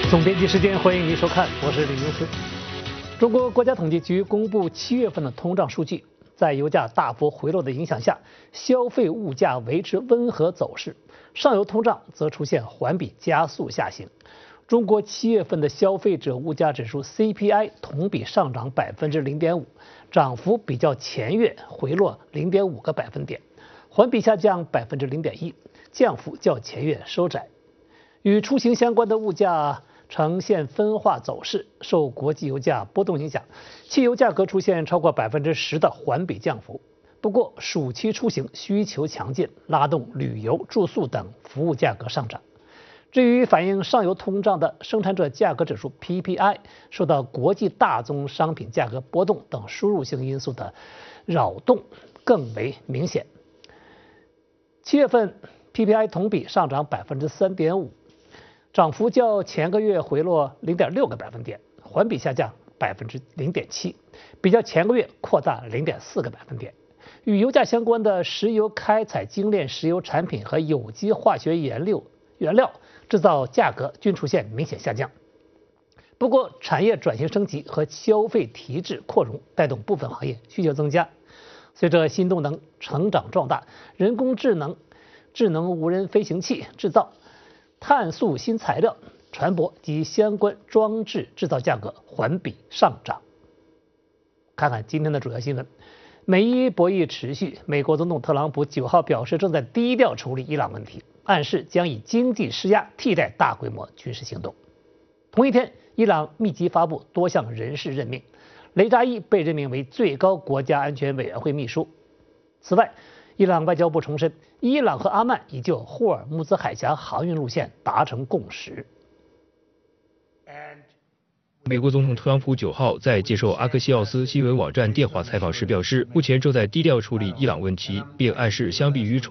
总编辑时间，欢迎您收看，我是李明思。中国国家统计局公布7月份的通胀数据，在油价大幅回落的影响下，消费物价维持温和走势，上游通胀则出现环比加速下行。中国7月份的消费者物价指数 CPI 同比上涨0.5%，涨幅比较前月回落0.5个百分点，环比下降0.1%，降幅较前月收窄。与出行相关的物价呈现分化走势，受国际油价波动影响，汽油价格出现超过10%的环比降幅。不过，暑期出行需求强劲，拉动旅游、住宿等服务价格上涨。至于反映上游通胀的生产者价格指数 PPI， 受到国际大宗商品价格波动等输入性因素的扰动更为明显。7月份 PPI 同比上涨3.5%。涨幅较前个月回落0.6个百分点，环比下降0.7%，比较前个月扩大0.4个百分点。与油价相关的石油开采精炼石油产品和有机化学原料制造价格均出现明显下降。不过，产业转型升级和消费提质扩容带动部分行业需求增加。随着新动能成长壮大，人工智能、智能无人飞行器制造、碳素新材料、船舶及相关装置制造价格环比上涨。看看今天的主要新闻，美伊博弈持续，美国总统特朗普9号表示正在低调处理伊朗问题，暗示将以经济施压替代大规模军事行动。同一天，伊朗密集发布多项人事任命，雷扎伊被任命为最高国家安全委员会秘书。此外，伊朗外交部重申，伊朗和阿曼已就霍尔木兹海峡航运路线达成共识。 美国总统特朗普9号在接受阿克西奥斯新闻网站电话采访时表示，目前正在低调处理伊朗问题，并暗示相比于